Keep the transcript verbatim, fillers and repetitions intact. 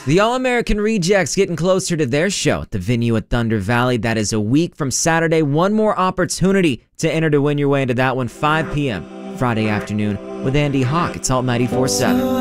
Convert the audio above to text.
The All-American Rejects getting closer to their show at the venue at Thunder Valley. That is a week from Saturday. One more opportunity to enter to win your way into that one. five p m Friday afternoon with Andy Hawk. It's Alt ninety-four point seven.